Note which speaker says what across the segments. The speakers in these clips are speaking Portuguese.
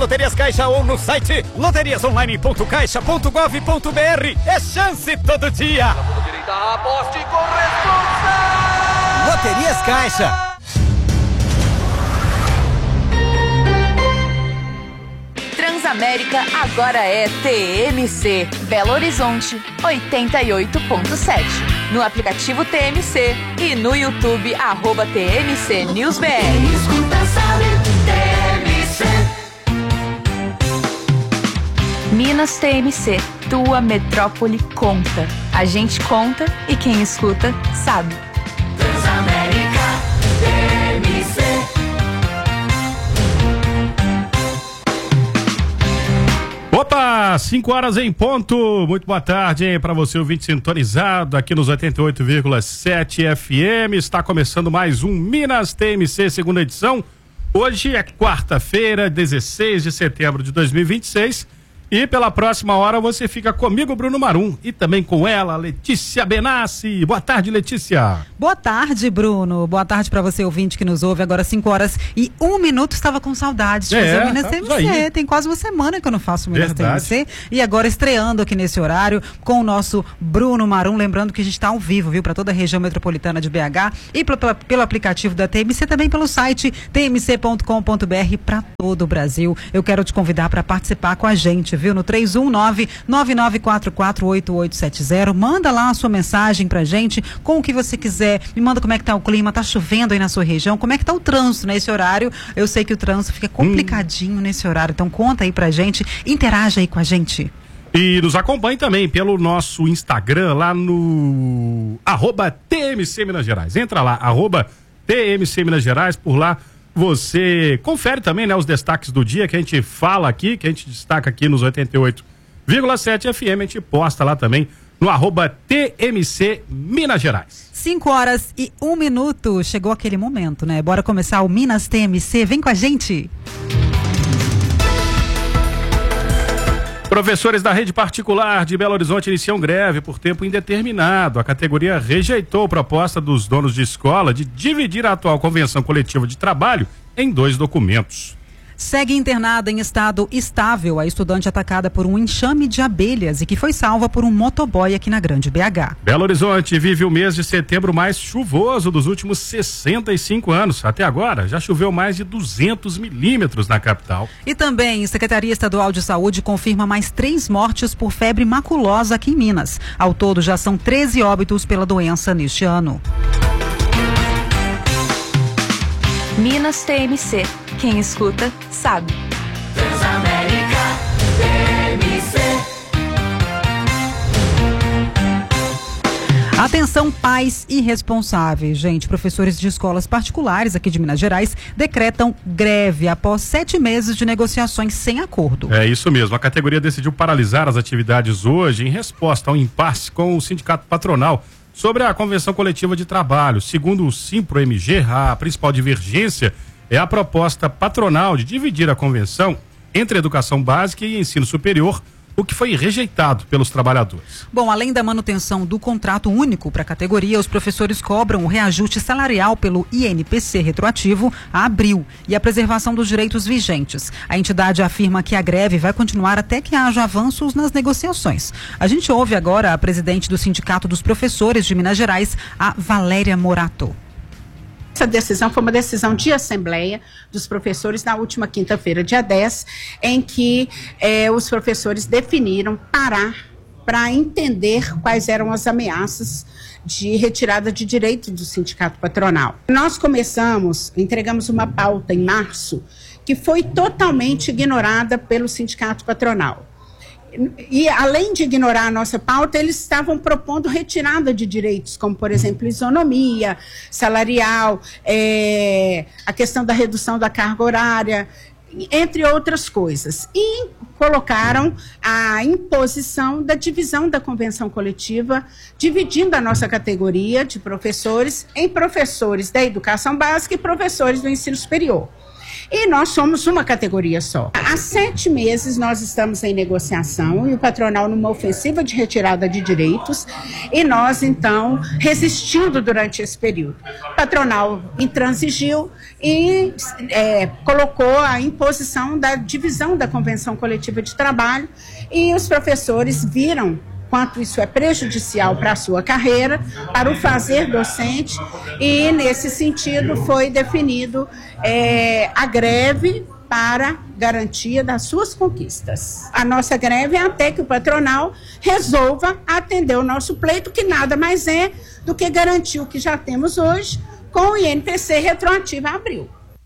Speaker 1: Loterias Caixa ou no site loteriasonline.caixa.gov.br. É chance todo dia.
Speaker 2: Aposte com responsa.
Speaker 1: Loterias Caixa.
Speaker 3: Transamérica agora é TMC, Belo Horizonte 88.7. No aplicativo TMC e no YouTube @TMC News BR. Minas TMC, tua metrópole conta. A gente conta e quem escuta sabe.
Speaker 4: Transamérica TMC.
Speaker 5: Opa, 5 horas em ponto. Muito boa tarde para você, ouvinte sintonizado aqui nos 88,7 FM. Está começando mais um Minas TMC, segunda edição. Hoje é quarta-feira, 16 de setembro de 2026. E pela próxima hora você fica comigo, Bruno Marum, e também com ela, Letícia Benassi. Boa tarde, Letícia.
Speaker 6: Boa tarde, Bruno. Boa tarde para você, ouvinte que nos ouve. Agora 5 horas e 1 minuto. Estava com saudade de fazer o Minas TMC. Aí. Tem quase uma semana que eu não faço o Minas TMC. E agora estreando aqui nesse horário com o nosso Bruno Marum. Lembrando que a gente está ao vivo, viu? Para toda a região metropolitana de BH e pelo aplicativo da TMC, também pelo site tmc.com.br para todo o Brasil. Eu quero te convidar para participar com a gente, viu? No 319-9944-8870. Manda lá a sua mensagem pra gente com o que você quiser. Me manda como é que tá o clima, tá chovendo aí na sua região, como é que tá o trânsito nesse horário. Eu sei que o trânsito fica complicadinho nesse horário, então conta aí pra gente, interaja aí com a gente.
Speaker 5: E nos acompanhe também pelo nosso Instagram, lá no @TMC Minas Gerais. Entra lá, @TMC Minas Gerais, por lá você confere também, né, os destaques do dia que a gente fala aqui, que a gente destaca aqui nos 88,7 FM, a gente posta lá também no @TMC Minas Gerais.
Speaker 6: 5 horas e 1 minuto, chegou aquele momento, né? Bora começar o Minas TMC, vem com a gente!
Speaker 5: Professores da rede particular de Belo Horizonte iniciam greve por tempo indeterminado. A categoria rejeitou a proposta dos donos de escola de dividir a atual convenção coletiva de trabalho em 2 documentos.
Speaker 6: Segue internada em estado estável a estudante atacada por um enxame de abelhas e que foi salva por um motoboy aqui na Grande BH.
Speaker 5: Belo Horizonte vive o mês de setembro mais chuvoso dos últimos 65 anos. Até agora, já choveu mais de 200 milímetros na capital.
Speaker 6: E também, a Secretaria Estadual de Saúde confirma mais 3 mortes por febre maculosa aqui em Minas. Ao todo, já são 13 óbitos pela doença neste ano.
Speaker 3: Minas TMC. Quem escuta, sabe.
Speaker 4: Transamérica TMC.
Speaker 6: Atenção, pais irresponsáveis. Gente, professores de escolas particulares aqui de Minas Gerais decretam greve após 7 meses de negociações sem acordo.
Speaker 5: É isso mesmo. A categoria decidiu paralisar as atividades hoje em resposta ao impasse com o sindicato patronal sobre a convenção coletiva de trabalho. Segundo o Simpro-MG, a principal divergência é a proposta patronal de dividir a convenção entre educação básica e ensino superior, o que foi rejeitado pelos trabalhadores.
Speaker 6: Bom, além da manutenção do contrato único para a categoria, os professores cobram o reajuste salarial pelo INPC retroativo a abril e a preservação dos direitos vigentes. A entidade afirma que a greve vai continuar até que haja avanços nas negociações. A gente ouve agora a presidente do Sindicato dos Professores de Minas Gerais, a Valéria Morato.
Speaker 7: Essa decisão foi uma decisão de assembleia dos professores na última quinta-feira, dia 10, em que os professores definiram parar para entender quais eram as ameaças de retirada de direito do sindicato patronal. Nós entregamos uma pauta em março que foi totalmente ignorada pelo sindicato patronal. E, além de ignorar a nossa pauta, eles estavam propondo retirada de direitos, como, por exemplo, isonomia salarial, a questão da redução da carga horária, entre outras coisas. E colocaram a imposição da divisão da convenção coletiva, dividindo a nossa categoria de professores em professores da educação básica e professores do ensino superior. e nós somos uma categoria só. Há 7 meses nós estamos em negociação e o patronal numa ofensiva de retirada de direitos e nós, então, resistindo durante esse período. O patronal intransigiu e colocou a imposição da divisão da Convenção Coletiva de Trabalho e os professores viram quanto isso é prejudicial para a sua carreira, para o fazer docente, e nesse sentido foi definido a greve para garantia das suas conquistas. A nossa greve é até que o patronal resolva atender o nosso pleito, que nada mais é do que garantir o que já temos hoje com o INPC retroativo a abril.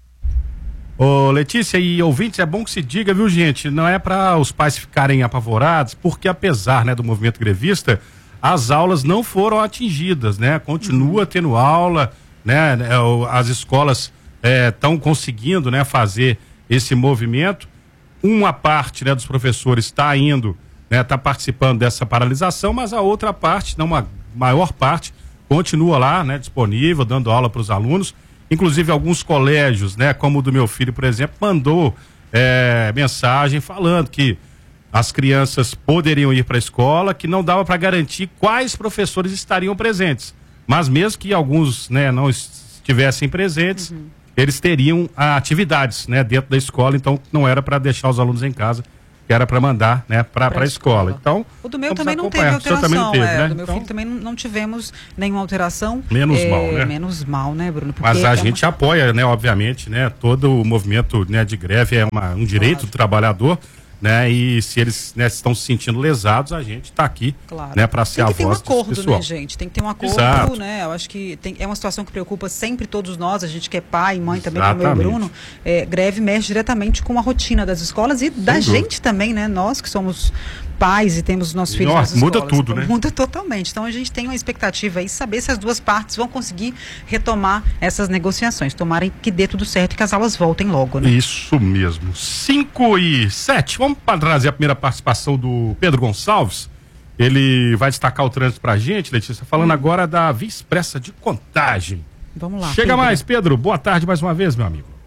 Speaker 5: Ô Letícia e ouvintes, é bom que se diga, viu gente, não é para os pais ficarem apavorados, porque apesar, né, do movimento grevista, as aulas não foram atingidas, né, continua tendo aula, né, as escolas estão conseguindo, né, fazer esse movimento, uma parte, né, dos professores está indo, né, está participando dessa paralisação, mas a outra parte, não, uma maior parte, continua lá, né, disponível, dando aula para os alunos. Inclusive alguns colégios, né, como o do meu filho, por exemplo, mandou mensagem falando que as crianças poderiam ir para a escola, que não dava para garantir quais professores estariam presentes. Mas mesmo que alguns, né, não estivessem presentes, eles teriam atividades, né, dentro da escola, então não era para deixar os alunos em casa, que era para mandar, né, para a escola. Então,
Speaker 6: o do meu também não teve alteração, também não teve, né? Do meu filho também não tivemos nenhuma alteração.
Speaker 5: Menos mal, né?
Speaker 6: Menos mal, né, Bruno?
Speaker 5: Mas a gente apoia, né, obviamente, né, todo o movimento, né, de greve é um direito do trabalhador, né, e se eles, né, estão se sentindo lesados, a gente está aqui, né, para ser a voz desse pessoal. Tem que ter um acordo,
Speaker 6: né, gente? Tem que ter um acordo, exato, né? Eu acho que é uma situação que preocupa sempre todos nós, a gente que é pai, mãe também, como eu e o Bruno. Greve mexe diretamente com a rotina das escolas e da gente também, né? Nós que somos pais e temos nossos filhos nas escolas.
Speaker 5: Muda tudo, então, né?
Speaker 6: Muda totalmente. Então a gente tem uma expectativa aí, saber se as duas partes vão conseguir retomar essas negociações. Tomarem que dê tudo certo e que as aulas voltem logo, né?
Speaker 5: Isso mesmo. 5:07. Vamos trazer a primeira participação do Pedro Gonçalves. Ele vai destacar o trânsito pra gente, Letícia, falando agora da Via Expressa de Contagem.
Speaker 6: Vamos lá.
Speaker 5: Chega mais, Pedro. Boa tarde mais uma vez, meu amigo.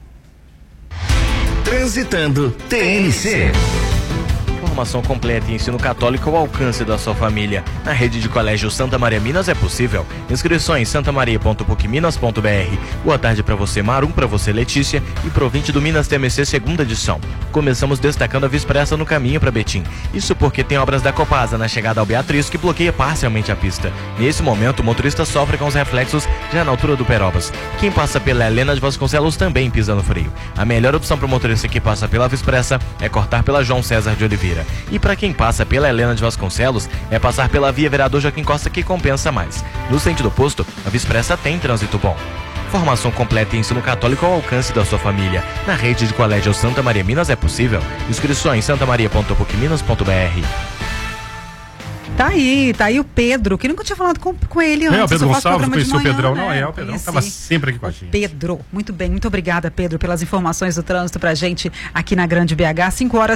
Speaker 8: Transitando TNC.
Speaker 9: Formação completa e ensino católico ao alcance da sua família. Na rede de colégio Santa Maria Minas é possível. Inscrições santamaria.pucminas.br. Boa tarde para você, Marum, para você, Letícia, e pro ouvinte do Minas TMC segunda edição. Começamos destacando a Via Expressa no caminho para Betim. Isso porque tem obras da Copasa na chegada ao Beatriz que bloqueia parcialmente a pista. Nesse momento, o motorista sofre com os reflexos já na altura do Perobas. Quem passa pela Helena de Vasconcelos também pisa no freio. A melhor opção para o motorista que passa pela Via Expressa é cortar pela João César de Oliveira. E para quem passa pela Helena de Vasconcelos, é passar pela Via Vereador Joaquim Costa que compensa mais. No sentido oposto, a Via Expressa tem trânsito bom. Formação completa e ensino católico ao alcance da sua família. Na rede de colégio Santa Maria Minas é possível. Inscrições santamaria.pucminas.br.
Speaker 6: Tá aí o Pedro, que nunca tinha falado com ele antes.
Speaker 5: O Pedro Gonçalves, conheceu o Pedrão, não é? O Pedrão estava sempre aqui com a gente.
Speaker 6: Pedro, muito bem, muito obrigada, Pedro, pelas informações do trânsito pra gente aqui na Grande BH,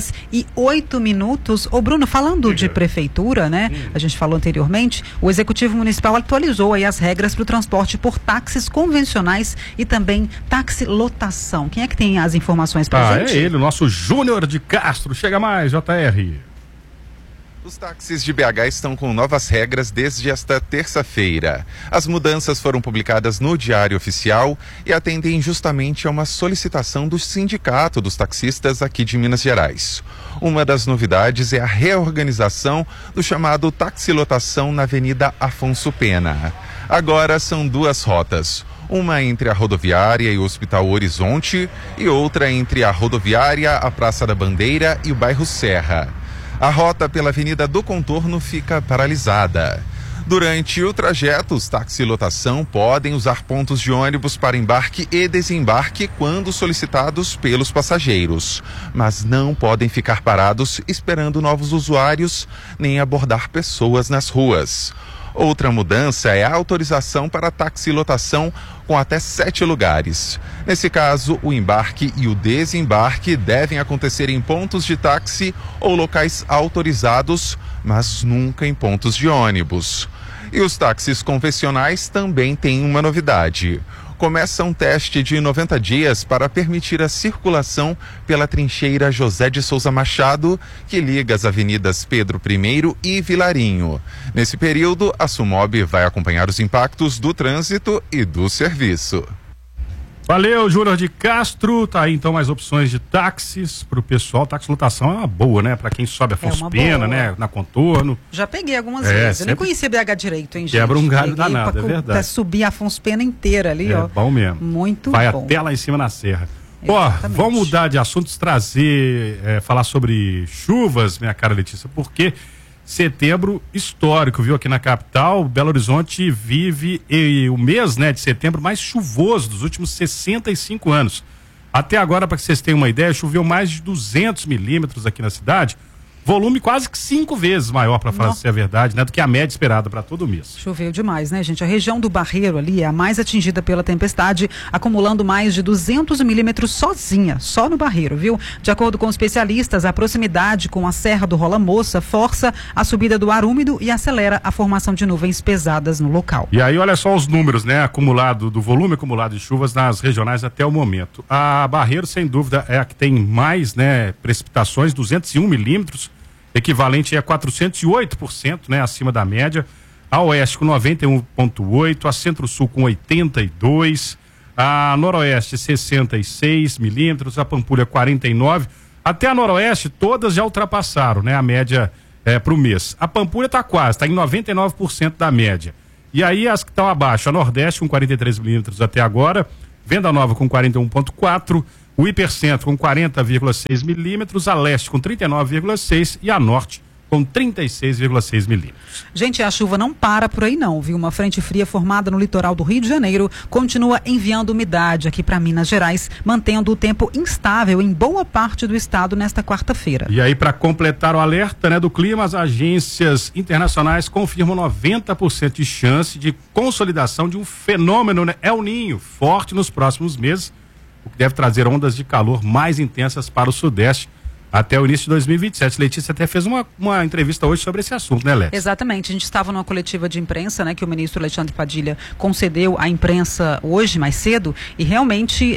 Speaker 6: 5:08. Ô Bruno, falando de prefeitura, né? A gente falou anteriormente, o Executivo Municipal atualizou aí as regras para o transporte por táxis convencionais e também táxi lotação. Quem é que tem as informações pra gente?
Speaker 5: É ele, o nosso Júnior de Castro. Chega mais, JR.
Speaker 10: Os táxis de BH estão com novas regras desde esta terça-feira. As mudanças foram publicadas no Diário Oficial e atendem justamente a uma solicitação do Sindicato dos Taxistas aqui de Minas Gerais. Uma das novidades é a reorganização do chamado taxilotação na Avenida Afonso Pena. Agora são 2 rotas. Uma entre a rodoviária e o Hospital Horizonte e outra entre a rodoviária, a Praça da Bandeira e o bairro Serra. A rota pela Avenida do Contorno fica paralisada. Durante o trajeto, os taxilotação podem usar pontos de ônibus para embarque e desembarque quando solicitados pelos passageiros, mas não podem ficar parados esperando novos usuários nem abordar pessoas nas ruas. Outra mudança é a autorização para taxilotação com até 7 lugares. Nesse caso, o embarque e o desembarque devem acontecer em pontos de táxi ou locais autorizados, mas nunca em pontos de ônibus. E os táxis convencionais também têm uma novidade. começa um teste de 90 dias para permitir a circulação pela trincheira José de Souza Machado, que liga as avenidas Pedro I e Vilarinho. Nesse período, a Sumob vai acompanhar os impactos do trânsito e do serviço.
Speaker 5: Valeu, Júnior de Castro. Tá aí então mais opções de táxis pro pessoal. Táxi lotação é uma boa, né? Pra quem sobe a Afonso Pena, né? Na Contorno.
Speaker 6: Já peguei algumas vezes. Eu nem conhecia BH direito, hein, gente?
Speaker 5: Quebra um galho danado, é verdade.
Speaker 6: Pra subir a Afonso Pena inteira ali, ó.
Speaker 5: É bom mesmo.
Speaker 6: Muito
Speaker 5: bom. Vai
Speaker 6: até
Speaker 5: lá em cima na serra. Ó, vamos mudar de assuntos, falar sobre chuvas, minha cara Letícia, porque setembro histórico, viu, aqui na capital. Belo Horizonte vive o mês, né, de setembro mais chuvoso dos últimos 65 anos. Até agora, para que vocês tenham uma ideia, choveu mais de 200 milímetros aqui na cidade. Volume quase que 5 vezes maior, para falar a verdade, né, do que a média esperada para todo mês.
Speaker 6: Choveu demais, né, gente? A região do Barreiro ali é a mais atingida pela tempestade, acumulando mais de 200 milímetros sozinha, só no Barreiro, viu? De acordo com especialistas, a proximidade com a Serra do Rola Moça força a subida do ar úmido e acelera a formação de nuvens pesadas no local.
Speaker 5: E aí, olha só os números, né, do volume acumulado de chuvas nas regionais até o momento. A Barreiro, sem dúvida, é a que tem mais, né, precipitações, 201 milímetros, equivalente a 408%, né, acima da média. A Oeste com 91,8%, a Centro-Sul com 82%, a Noroeste 66 milímetros, a Pampulha 49%. Até a Noroeste todas já ultrapassaram, né, a média para o mês. A Pampulha está quase, está em 99% da média. E aí as que estão abaixo, a Nordeste com 43 milímetros até agora, Venda Nova com 41,4%, o Hipercentro com 40,6 milímetros, a Leste com 39,6 e a Norte com 36,6 milímetros.
Speaker 6: Gente, a chuva não para por aí não, viu? Uma frente fria formada no litoral do Rio de Janeiro continua enviando umidade aqui para Minas Gerais, mantendo o tempo instável em boa parte do estado nesta quarta-feira.
Speaker 5: E aí, para completar o alerta, né, do clima, as agências internacionais confirmam 90% de chance de consolidação de um fenômeno, né, El Niño, forte nos próximos meses, o que deve trazer ondas de calor mais intensas para o Sudeste até o início de 2027. Letícia até fez uma entrevista hoje sobre esse assunto, né, Letícia?
Speaker 6: Exatamente. A gente estava numa coletiva de imprensa, né, que o ministro Alexandre Padilha concedeu à imprensa hoje, mais cedo, e realmente,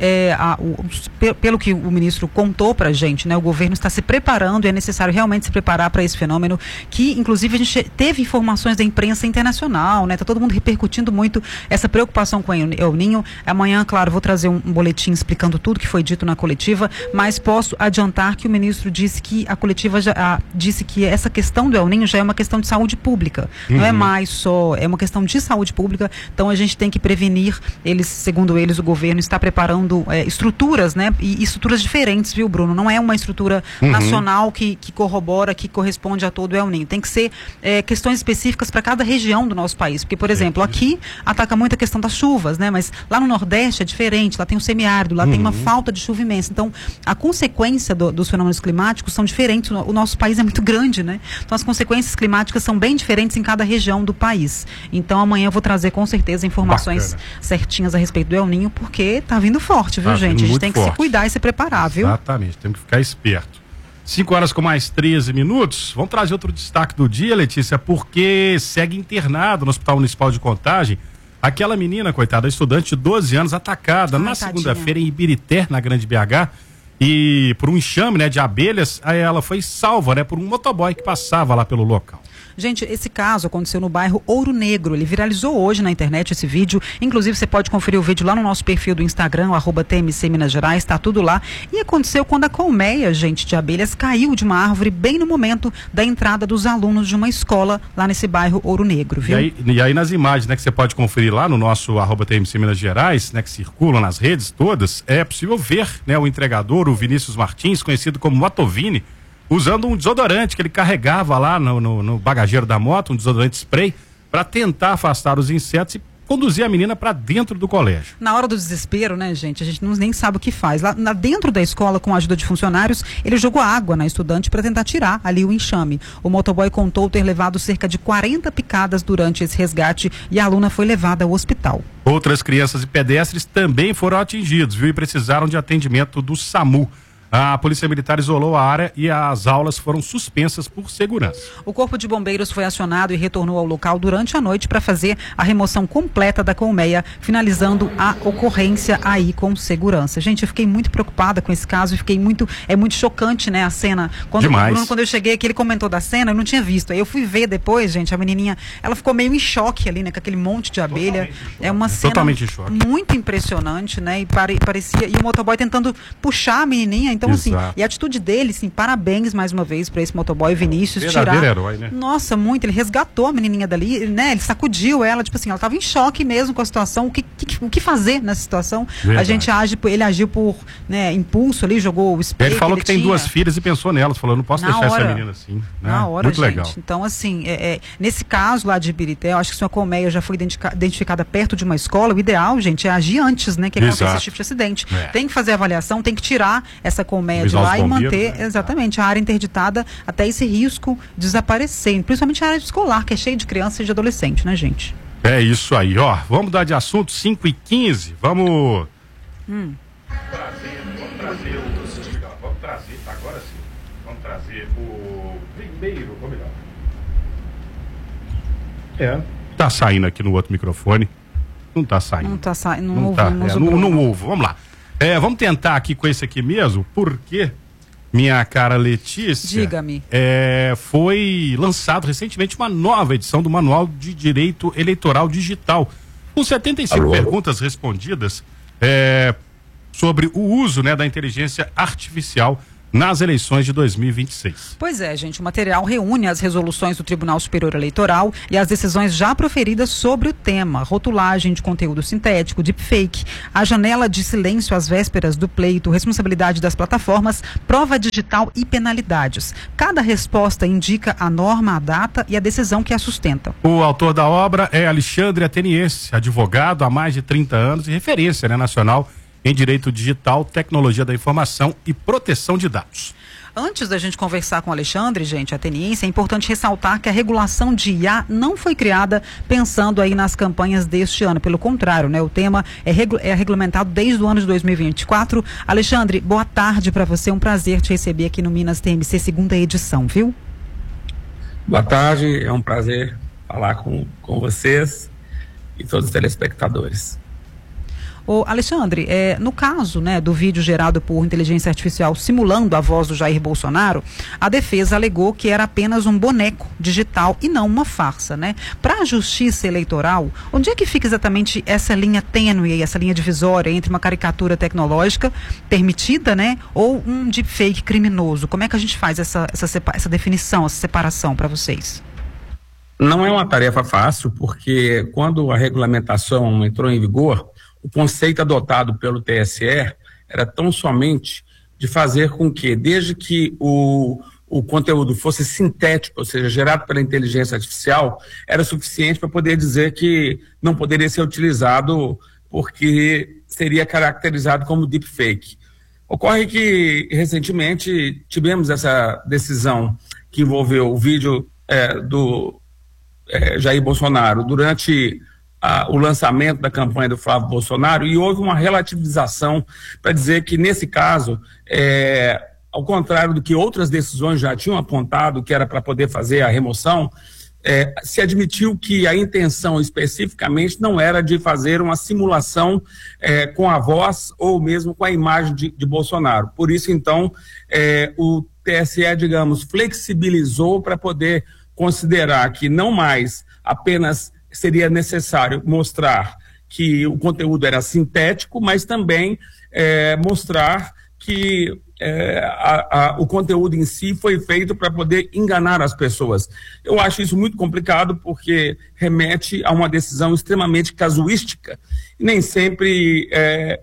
Speaker 6: pelo que o ministro contou pra gente, né, o governo está se preparando e é necessário realmente se preparar para esse fenômeno, que inclusive a gente teve informações da imprensa internacional, né, tá todo mundo repercutindo muito essa preocupação com o El Niño. Amanhã, claro, vou trazer um boletim explicando tudo que foi dito na coletiva, mas posso adiantar que o ministro disse que a coletiva disse que essa questão do El Niño já é uma questão de saúde pública. Não é mais só, é uma questão de saúde pública, então a gente tem que prevenir. Segundo eles, o governo está preparando estruturas, né? E estruturas diferentes, viu, Bruno? Não é uma estrutura nacional que corrobora, que corresponde a todo o El Niño. Tem que ser questões específicas para cada região do nosso país, porque, por exemplo, aqui ataca muito a questão das chuvas, né? Mas lá no Nordeste é diferente, lá tem o semiárido, lá tem uma falta de chuva imensa. Então, a consequência dos fenômenos climáticos são diferentes. O nosso país é muito grande, né? Então as consequências climáticas são bem diferentes em cada região do país. Então amanhã eu vou trazer com certeza informações certinhas a respeito do El Niño, porque tá vindo forte, viu, gente? A gente tem que se cuidar e se preparar, viu?
Speaker 5: Exatamente, temos que ficar esperto. 5 horas com mais 13 minutos. Vamos trazer outro destaque do dia, Letícia, porque segue internado no Hospital Municipal de Contagem aquela menina, coitada, estudante de 12 anos, atacada na segunda-feira em Ibirité, na Grande BH. E por um enxame, né, de abelhas, aí ela foi salva, né, por um motoboy que passava lá pelo local.
Speaker 6: Gente, esse caso aconteceu no bairro Ouro Negro. Ele viralizou hoje na internet esse vídeo. Inclusive, você pode conferir o vídeo lá no nosso perfil do Instagram, @TMC Minas Gerais, tá tudo lá. E aconteceu quando a colmeia, gente, de abelhas caiu de uma árvore bem no momento da entrada dos alunos de uma escola lá nesse bairro Ouro Negro, viu?
Speaker 5: E aí nas imagens, né, que você pode conferir lá no nosso @TMC Minas Gerais, né, que circulam nas redes todas, é possível ver, né, o entregador, o Vinícius Martins, conhecido como Motovini, usando um desodorante que ele carregava lá no bagageiro da moto, um desodorante spray, para tentar afastar os insetos e conduzir a menina para dentro do colégio.
Speaker 6: Na hora do desespero, né, gente, a gente nem sabe o que faz. Lá dentro da escola, com a ajuda de funcionários, ele jogou água na estudante para tentar tirar ali o enxame. O motoboy contou ter levado cerca de 40 picadas durante esse resgate e a aluna foi levada ao hospital.
Speaker 5: Outras crianças e pedestres também foram atingidos, viu, e precisaram de atendimento do SAMU. A Polícia Militar isolou a área e as aulas foram suspensas por segurança.
Speaker 6: O Corpo de Bombeiros foi acionado e retornou ao local durante a noite para fazer a remoção completa da colmeia, finalizando a ocorrência aí com segurança. Gente, eu fiquei muito preocupada com esse caso e fiquei muito chocante, né, a cena. Quando eu cheguei aqui, ele comentou da cena, eu não tinha visto. Aí eu fui ver depois, gente, a menininha, ela ficou meio em choque ali, né, com aquele monte de abelha. É uma cena muito impressionante, né, e parecia, e o motoboy tentando puxar a menininha, então assim, e a atitude dele, assim, parabéns mais uma vez para esse motoboy Vinícius, tirar.
Speaker 5: Herói, né?
Speaker 6: Nossa, muito, ele resgatou a menininha dali, né, ele sacudiu ela, tipo assim, ela tava em choque mesmo com a situação, o que fazer nessa situação?
Speaker 5: Verdade.
Speaker 6: A gente ele agiu por, né, impulso ali, jogou o espelho.
Speaker 5: Ele falou que tem 2 filhas e pensou nelas, falou, não posso deixar essa menina assim, né?
Speaker 6: Na hora,
Speaker 5: muito
Speaker 6: gente.
Speaker 5: Legal.
Speaker 6: Então, assim, nesse caso lá de Ibirité, eu acho que se uma colmeia já foi identificada perto de uma escola, o ideal, gente, é agir antes, né, que aconteça esse tipo de acidente. Tem que fazer a avaliação, tem que tirar essa colmeia de lá e manter, exatamente, a área interditada até esse risco desaparecer, principalmente a área escolar, que é cheia de criança e de adolescente, né, gente?
Speaker 5: É isso aí, ó. Vamos mudar de assunto, 5h15, vamos... Vamos trazer, agora sim, vamos trazer o primeiro, ou melhor. Tá saindo aqui no outro microfone. Não tá saindo.
Speaker 6: Não tá saindo, não
Speaker 5: ouvimos. Não ouvo, vamos lá. Vamos tentar aqui com esse aqui mesmo, porque minha cara Letícia,
Speaker 6: diga-me,
Speaker 5: foi lançado recentemente uma nova edição do Manual de Direito Eleitoral Digital, com 75 perguntas respondidas sobre o uso, né, da inteligência artificial nas eleições de 2026.
Speaker 6: Pois é, gente, o material reúne as resoluções do Tribunal Superior Eleitoral e as decisões já proferidas sobre o tema: rotulagem de conteúdo sintético, deepfake, a janela de silêncio às vésperas do pleito, responsabilidade das plataformas, prova digital e penalidades. Cada resposta indica a norma, a data e a decisão que a sustenta.
Speaker 5: O autor da obra é Alexandre Ateniense, advogado há mais de 30 anos e referência, né, nacional em direito digital, tecnologia da informação e proteção de dados.
Speaker 6: Antes da gente conversar com o Alexandre, gente, ateniense, é importante ressaltar que a regulação de IA não foi criada pensando aí nas campanhas deste ano. Pelo contrário, né? O tema é regulamentado desde o ano de 2024. Alexandre, boa tarde para você. É um prazer te receber aqui no Minas TMC, segunda edição, viu?
Speaker 11: Boa tarde, é um prazer falar com vocês e todos os telespectadores.
Speaker 6: Ô Alexandre, no caso, né, do vídeo gerado por inteligência artificial simulando a voz do Jair Bolsonaro, a defesa alegou que era apenas um boneco digital e não uma farsa, né? Para a justiça eleitoral, onde é que fica exatamente essa linha tênue, essa linha divisória entre uma caricatura tecnológica permitida, né, ou um deepfake criminoso? Como é que a gente faz essa definição, essa separação para vocês?
Speaker 11: Não é uma tarefa fácil, porque quando a regulamentação entrou em vigor, o conceito adotado pelo TSE era tão somente de fazer com que, desde que o conteúdo fosse sintético, ou seja, gerado pela inteligência artificial, era suficiente para poder dizer que não poderia ser utilizado porque seria caracterizado como deepfake. Ocorre que, recentemente, tivemos essa decisão que envolveu o vídeo do Jair Bolsonaro durante o lançamento da campanha do Flávio Bolsonaro, e houve uma relativização para dizer que, nesse caso, ao contrário do que outras decisões já tinham apontado, que era para poder fazer a remoção, se admitiu que a intenção especificamente não era de fazer uma simulação com a voz ou mesmo com a imagem de Bolsonaro. Por isso, então, o TSE, digamos, flexibilizou para poder considerar que não mais apenas seria necessário mostrar que o conteúdo era sintético, mas também mostrar que o conteúdo em si foi feito para poder enganar as pessoas. Eu acho isso muito complicado, porque remete a uma decisão extremamente casuística e nem sempre é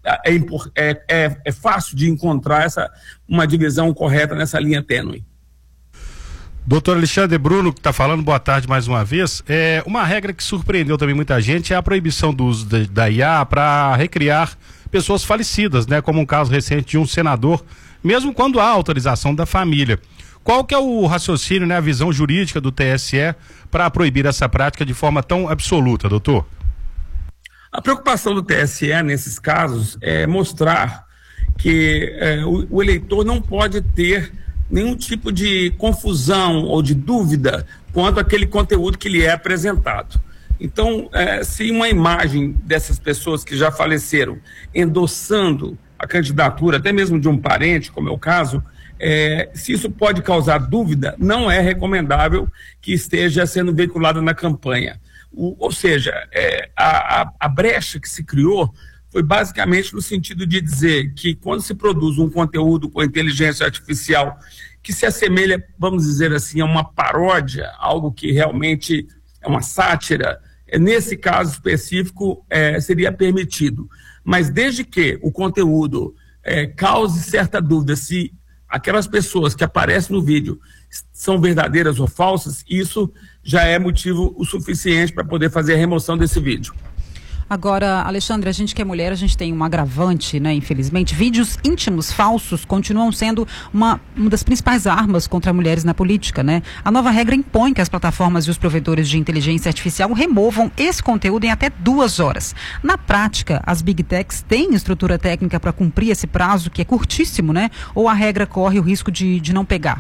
Speaker 11: fácil de encontrar uma divisão correta nessa linha tênue.
Speaker 5: Doutor Alexandre Bruno, que está falando, boa tarde mais uma vez. Uma regra que surpreendeu também muita gente é a proibição do uso da IA para recriar pessoas falecidas, né? Como um caso recente de um senador, mesmo quando há autorização da família. Qual que é o raciocínio, né, a visão jurídica do TSE para proibir essa prática de forma tão absoluta, doutor?
Speaker 11: A preocupação do TSE nesses casos é mostrar que o eleitor não pode ter nenhum tipo de confusão ou de dúvida quanto àquele conteúdo que lhe é apresentado. Então, se uma imagem dessas pessoas que já faleceram endossando a candidatura, até mesmo de um parente, como é o caso, se isso pode causar dúvida, não é recomendável que esteja sendo veiculada na campanha. Ou seja, a brecha que se criou foi basicamente no sentido de dizer que quando se produz um conteúdo com inteligência artificial que se assemelha, vamos dizer assim, a uma paródia, algo que realmente é uma sátira, nesse caso específico seria permitido. Mas desde que o conteúdo cause certa dúvida se aquelas pessoas que aparecem no vídeo são verdadeiras ou falsas, isso já é motivo o suficiente para poder fazer a remoção desse vídeo.
Speaker 6: Agora, Alexandre, a gente que é mulher, a gente tem um agravante, né? Infelizmente, vídeos íntimos falsos continuam sendo uma das principais armas contra mulheres na política, né? A nova regra impõe que as plataformas e os provedores de inteligência artificial removam esse conteúdo em até 2 horas. Na prática, as Big Techs têm estrutura técnica para cumprir esse prazo, que é curtíssimo, né? Ou a regra corre o risco de não pegar?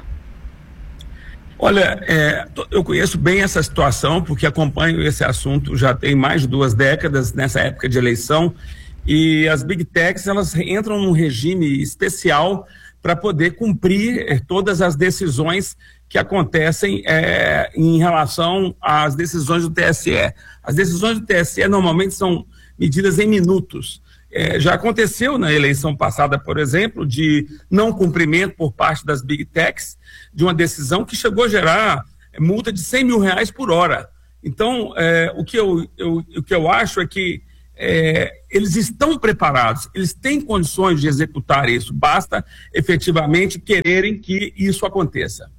Speaker 11: Olha, eu conheço bem essa situação, porque acompanho esse assunto já tem mais de 2 décadas, nessa época de eleição, e as Big Techs, elas entram num regime especial para poder cumprir todas as decisões que acontecem em relação às decisões do TSE. As decisões do TSE normalmente são medidas em minutos. Já aconteceu na eleição passada, por exemplo, de não cumprimento por parte das Big Techs de uma decisão que chegou a gerar multa de R$100 mil por hora. Então, o que eu acho é que eles estão preparados, eles têm condições de executar isso, basta efetivamente quererem que isso aconteça.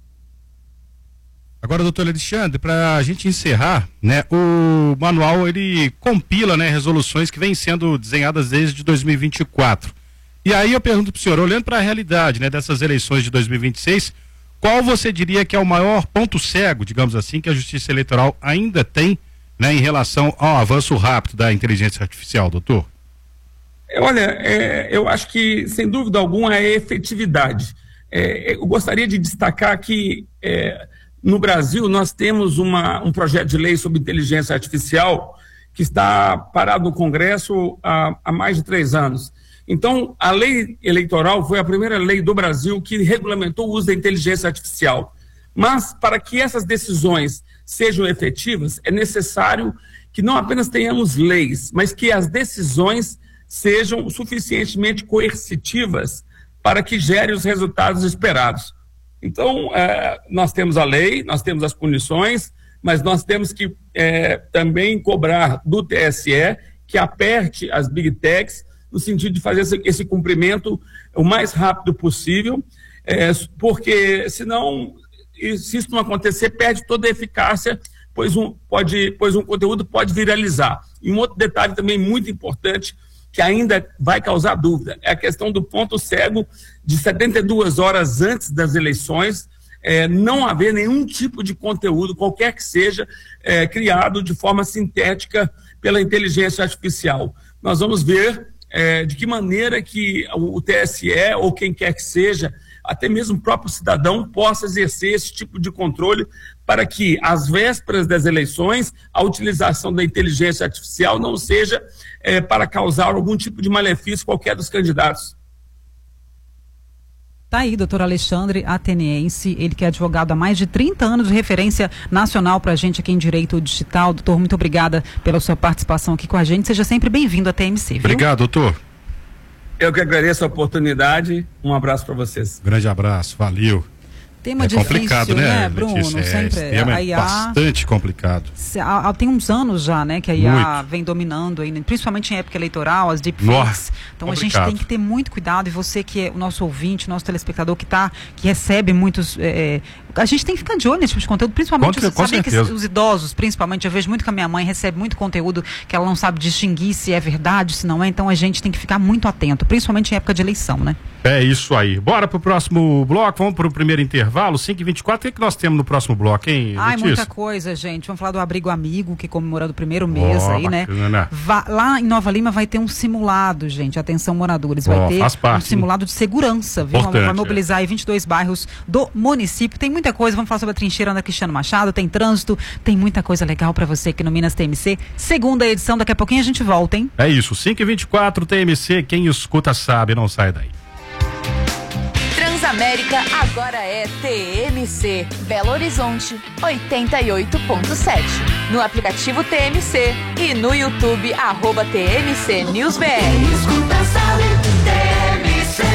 Speaker 5: Agora, doutor Alexandre, para a gente encerrar, né, o manual ele compila, né, resoluções que vêm sendo desenhadas desde 2024. E aí eu pergunto para o senhor, olhando para a realidade, né, dessas eleições de 2026, qual você diria que é o maior ponto cego, digamos assim, que a Justiça Eleitoral ainda tem, né, em relação ao avanço rápido da inteligência artificial, doutor?
Speaker 11: Olha, eu acho que, sem dúvida alguma, é efetividade. Eu gostaria de destacar que no Brasil, nós temos um projeto de lei sobre inteligência artificial que está parado no Congresso há mais de 3 anos. Então, a lei eleitoral foi a primeira lei do Brasil que regulamentou o uso da inteligência artificial. Mas, para que essas decisões sejam efetivas, é necessário que não apenas tenhamos leis, mas que as decisões sejam suficientemente coercitivas para que gerem os resultados esperados. Então, nós temos a lei, nós temos as punições, mas nós temos que também cobrar do TSE que aperte as Big Techs no sentido de fazer esse cumprimento o mais rápido possível, porque senão, se isso não acontecer, perde toda a eficácia, pois um conteúdo pode viralizar. E um outro detalhe também muito importante, que ainda vai causar dúvida, é a questão do ponto cego de 72 horas antes das eleições, não haver nenhum tipo de conteúdo, qualquer que seja, criado de forma sintética pela inteligência artificial. Nós vamos ver de que maneira que o TSE, ou quem quer que seja, até mesmo o próprio cidadão, possa exercer esse tipo de controle para que, às vésperas das eleições, a utilização da inteligência artificial não seja para causar algum tipo de malefício qualquer dos candidatos.
Speaker 6: Tá aí, doutor Alexandre, ateniense, ele que é advogado há mais de 30 anos, de referência nacional para a gente aqui em Direito Digital. Doutor, muito obrigada pela sua participação aqui com a gente. Seja sempre bem-vindo à TMC, viu?
Speaker 5: Obrigado, doutor.
Speaker 11: Eu que agradeço a oportunidade. Um abraço para vocês.
Speaker 5: Grande abraço, valeu.
Speaker 6: Tema difícil,
Speaker 5: complicado, né,
Speaker 6: Bruno?
Speaker 5: Letícia?
Speaker 6: Sempre
Speaker 5: a IA, bastante complicado.
Speaker 6: Tem uns anos já, né, que a IA vem dominando, aí, principalmente em época eleitoral, as deepfakes. Então a gente tem que ter muito cuidado, e você que é o nosso ouvinte, nosso telespectador que recebe muitos... a gente tem que ficar de olho nesse tipo de conteúdo, principalmente os idosos, principalmente. Eu vejo muito que a minha mãe recebe muito conteúdo que ela não sabe distinguir se é verdade, se não é. Então a gente tem que ficar muito atento, principalmente em época de eleição, né?
Speaker 5: É isso aí. Bora pro próximo bloco, vamos pro primeiro intervalo. intervalo, 5h24, o que nós temos no próximo bloco, hein,
Speaker 6: Ai,
Speaker 5: Letícia?
Speaker 6: muita coisa, gente. Vamos falar do Abrigo Amigo, que comemorando o primeiro mês aí,
Speaker 5: bacana,
Speaker 6: né? Lá em Nova Lima vai ter um simulado, gente. Atenção, moradores. Vai ter um simulado de segurança, viu? Vai mobilizar aí 22 bairros do município. Tem muita coisa. Vamos falar sobre a trincheira da Cristiano Machado, tem trânsito, tem muita coisa legal pra você aqui no Minas TMC. Segunda edição, daqui a pouquinho a gente volta, hein?
Speaker 5: É isso, 5h24 TMC, quem escuta sabe, não sai daí.
Speaker 3: Transamérica agora é TMC. Belo Horizonte, 88.7. No aplicativo TMC e no YouTube, @TMC News BR.
Speaker 4: Escuta, sabe, TMC.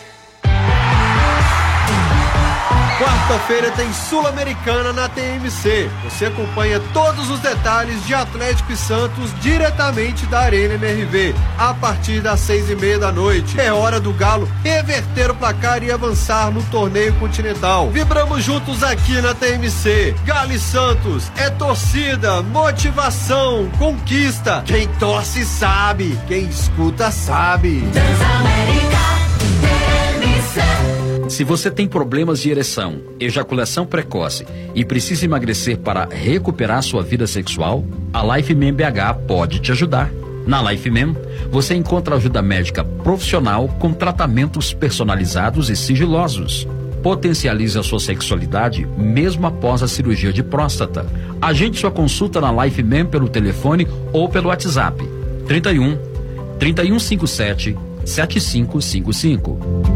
Speaker 12: Quarta-feira tem Sul-Americana na TMC. Você acompanha todos os detalhes de Atlético e Santos diretamente da Arena MRV, a partir das 6h30 da noite. É hora do Galo reverter o placar e avançar no torneio continental. Vibramos juntos aqui na TMC. Galo e Santos é torcida, motivação, conquista. Quem torce sabe, quem escuta sabe.
Speaker 4: Transamérica, TMC.
Speaker 13: Se você tem problemas de ereção, ejaculação precoce e precisa emagrecer para recuperar sua vida sexual, a LifeMem BH pode te ajudar. Na LifeMem, você encontra ajuda médica profissional com tratamentos personalizados e sigilosos. Potencialize a sua sexualidade mesmo após a cirurgia de próstata. Agende sua consulta na LifeMem pelo telefone ou pelo WhatsApp 31 3157 7555.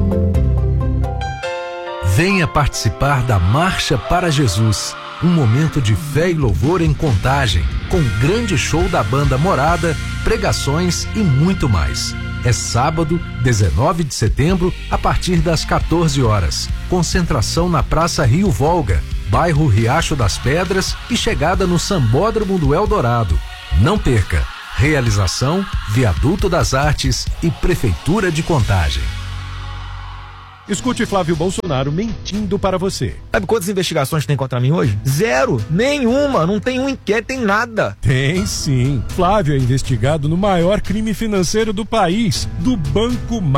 Speaker 14: Venha participar da Marcha para Jesus, um momento de fé e louvor em Contagem, com grande show da banda Morada, pregações e muito mais. É sábado, 19 de setembro, a partir das 14 horas. Concentração na Praça Rio Volga, bairro Riacho das Pedras e chegada no Sambódromo do Eldorado. Não perca! Realização, Viaduto das Artes e Prefeitura de Contagem.
Speaker 15: Escute Flávio Bolsonaro mentindo para você.
Speaker 16: Sabe quantas investigações tem contra mim hoje? 0, nenhuma, não tem um inquérito, tem nada.
Speaker 15: Tem sim. Flávio é investigado no maior crime financeiro do país, do Banco